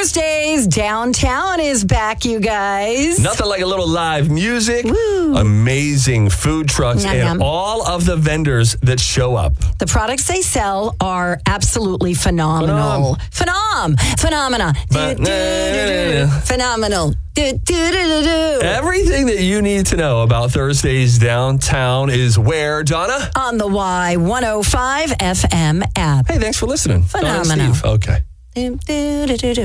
Thursdays, downtown is back, you guys. Nothing like a little live music, Woo. amazing food trucks, Yum, and yum. all of the vendors that show up. The products they sell are absolutely phenomenal. Phenomena. Phenomenal. Everything that you need to know about Thursdays downtown is where, Donna? On the Y105 FM app. Hey, thanks for listening. Donna and Phenomenal. Steve. Okay.